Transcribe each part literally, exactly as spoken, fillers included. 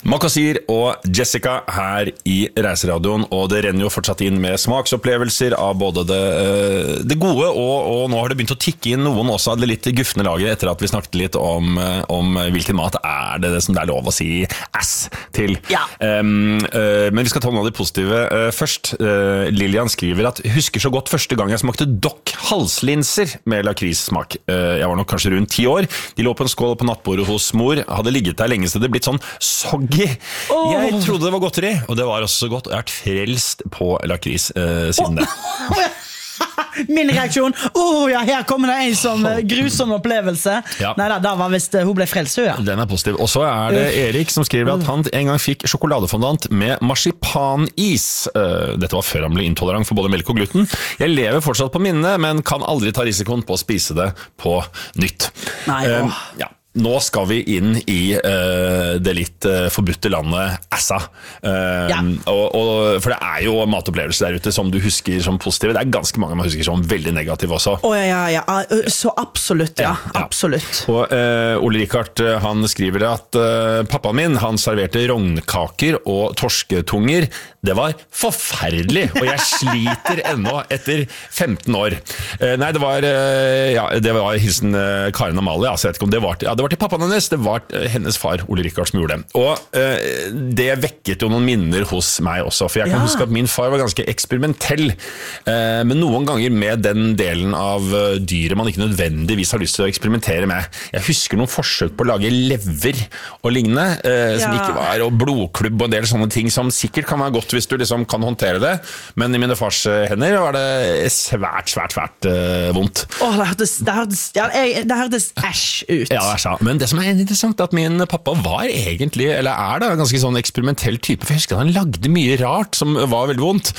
Makasir og Jessica her i Reiseradioen, og det renner jo fortsatt inn med smaksopplevelser av både det, det gode, og, og nå har det begynt å tikke inn noen også av det litt gufne laget etter at vi snakket litt om, om hvilken mat er det, det som det er lov å si ass til. Ja. Um, uh, men vi skal ta noe av det positive uh, først. Uh, Lilian skriver at husker så godt første gang jeg smakte Doc halslinser med lakrissmak. Uh, jeg var nok kanskje rundt ti år. De lå på en skål på nattbordet hos mor, hadde ligget der lenge så det blitt sånn soggy. Oh. Jeg trodde det var godteri, og det var også så godt. Jeg har vært frelst på lakris eh, siden oh. det. Min reaksjon, oh ja, her kommer det en som grusom opplevelse. Ja. Nei da, da var visst hun ble frelst, ja. Den er positiv. Og så er det Erik som skriver at han en gang fikk sjokoladefondant med marsipanis. Dette var før han ble intolerant for både melk og gluten. Jeg lever fortsatt på minnet, men kan aldri ta risikoen på å spise det på nytt. Nei, um, ja. Nå skal vi inn i uh, det litt uh, forbudte landet Assa. Uh, ja. og, og, for det er jo matopplevelser der ute som du husker som positive. Det er ganske mange man husker som veldig negative også. Oh, ja, ja, ja. Så absolutt, ja. ja, ja. Absolutt. Og uh, Ole Rikard, han skriver at uh, pappaen min, han serverte rognkaker og torsketunger. Det var forferdelig, og jeg sliter ennå etter femten år. Uh, nei, det var, uh, ja, det var hilsen uh, Karen Amalie, altså, jeg vet ikke om det var til, ja, det var til pappaen hennes, det var hennes far, Ole Rikard, som gjorde det. Og uh, det vekket jo noen minner hos meg også, for jeg kan ja. huske at min far var ganske eksperimentell, uh, men noen ganger med den delen av uh, dyret man ikke nødvendigvis har lyst til å eksperimentere med. Jeg husker noen forsøk på å lage lever og lignende, uh, som ja. ikke var, og blodklubb og en del sånne ting som sikkert kan være godt hvis du liksom kan håndtere det, men i mine fars hender var det svært, svært, svært uh, vondt. Åh, oh, det hørtes, det hørtes, ja, det hørtes æsj ut. Ja, det er sant. Men det som er interessant er at min pappa var egentlig, eller er da, ganske sånn eksperimentell type, for jeg husker at han lagde mye rart som var veldig vondt.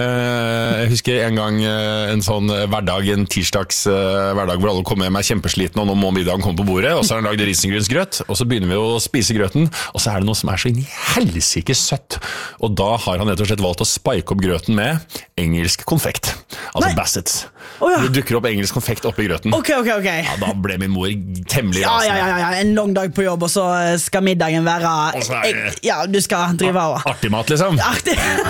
Jeg husker en gang en sånn hverdag, en tirsdags hverdag hvor alle kom med meg kjempesliten, og nå må middagen komme på bordet, og så har han lagd risengrynsgrøt, og så begynner vi å spise grøten, og så er det noe som er så inn i helsike søtt, og da har han rett og slett valgt å spike opp grøten med engelsk konfekt, altså Nei. Bassets. Oh, ja. Det dukker opp engelsk konfekt oppi grøten. Ok, ok, ok. Ja, da ble min mor temmelig ja, ja, ja, ja, en lang dag på jobb, og så skal middagen være det, ja, du skal drive av artig mat liksom. Artig.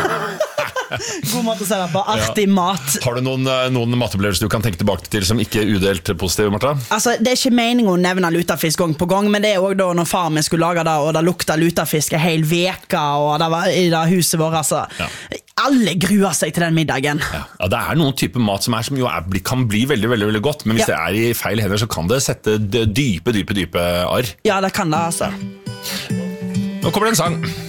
God mat å se deg på, artig ja. mat. Har du noen, noen matopplevelser du kan tenke tilbake til som ikke er udelt positive, Martha? Altså, det er ikke meningen å nevne lutefisk gang på gang, men det er også da når far min skulle lage det, og det lukta lutefisk en hel veka, og det var i det huset vårt, altså. Ja. Alle gruer seg til den middagen. Ja, ja, det er noen typer mat som, er, som jo er, kan bli veldig, veldig, veldig godt, men hvis ja. det er i feil hender, så kan det sette dype, dype, dype arr. Ja, det kan det, altså. Nå kommer det en sang.